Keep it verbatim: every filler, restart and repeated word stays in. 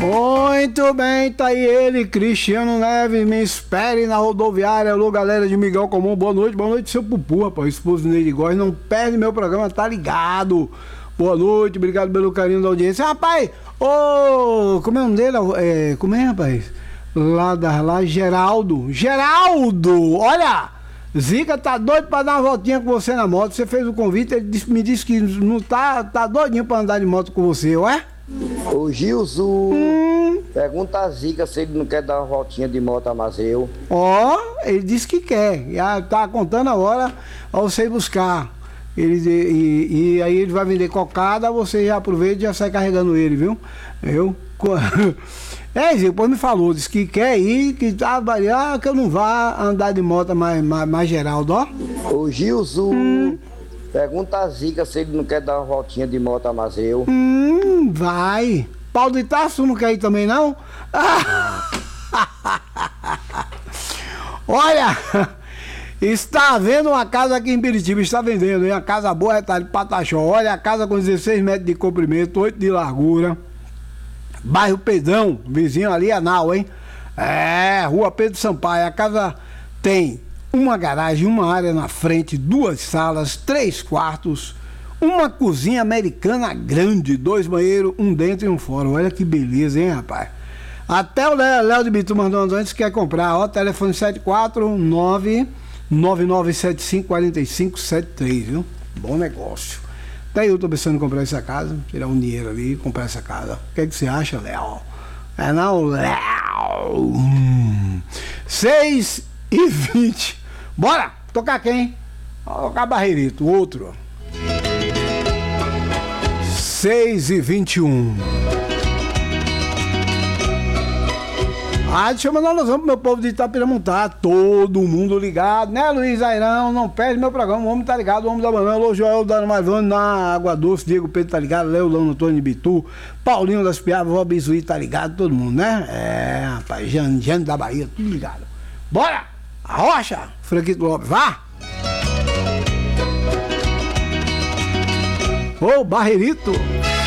Muito bem, tá aí ele, Cristiano Neves. Me espere na rodoviária. Alô, galera de Miguel Comum, boa noite. Boa noite, seu Pupu, rapaz, esposo do Neide Góes. Não perde meu programa, tá ligado? Boa noite, obrigado pelo carinho da audiência. Rapaz, ô, como é o nome dele? É, como é, rapaz? Lá da lá, Geraldo. Geraldo, olha, Zica tá doido pra dar uma voltinha com você na moto. Você fez o convite, ele disse, me disse que não tá, tá doidinho pra andar de moto com você, ué? Ô Gilson, hum. pergunta a Zica se ele não quer dar uma voltinha de moto a Mazeu. Ó, oh, ele disse que quer. Já tá contando a hora pra você ir buscar. Ele, e, e aí ele vai vender cocada, você já aproveita e já sai carregando ele, viu? Eu. É, depois me falou, disse que quer ir, que tá ah, que eu não vá andar de moto mais, mais, mais Geraldo, ó. Ô Gilson, hum. pergunta a Zica se ele não quer dar uma voltinha de moto a Mazeu. Hum, vai. Paulo de Tarso não quer ir também, não? Olha, está vendo uma casa aqui em Piritiba, está vendendo, hein? Uma casa boa, retalho de Pataxó. Olha, a casa com dezesseis metros de comprimento, oito de largura. Bairro Pedrão, vizinho ali, Anal, hein? É, Rua Pedro Sampaio. A casa tem uma garagem, uma área na frente, duas salas, três quartos, uma cozinha americana grande, dois banheiros, um dentro e um fora. Olha que beleza, hein, rapaz? Até o Léo de Bitu mandou antes quer comprar, ó, telefone sete quatro nove nove nove sete cinco quatro cinco sete três, viu? Bom negócio. Daí eu tô pensando em comprar essa casa, tirar um dinheiro ali e comprar essa casa. O que é que você acha, Léo? É não, Léo? Hum. seis e vinte. Bora! Tocar quem? Tocar Barreirito, outro. seis e vinte e um. Ah, deixa eu mandar um alusão pro meu povo de Itapiramuntá. Todo mundo ligado, né, Luiz Airão? Não perde meu programa. O homem tá ligado, o homem da banana. Alô, Joel Dano Marvano na Água Doce. Diego Pedro tá ligado. Leolão Antônio de Bitu. Paulinho das Piabas, Rob Zuí tá ligado. Todo mundo, né? É, rapaz. Jane, Jane da Bahia, tudo ligado. Bora! A Rocha! Franquito Lopes, vá! Ô, Barreirito!